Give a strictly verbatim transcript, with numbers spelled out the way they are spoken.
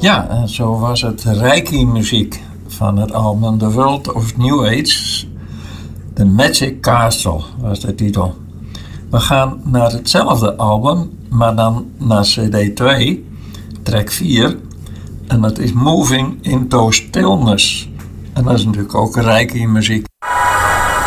Ja, en zo was het Reiki-muziek van het album The World of New Age. The Magic Castle was de titel. We gaan naar hetzelfde album, maar dan naar C D twee, track vier. En dat is Moving Into Stillness. En dat is natuurlijk ook Reiki-muziek.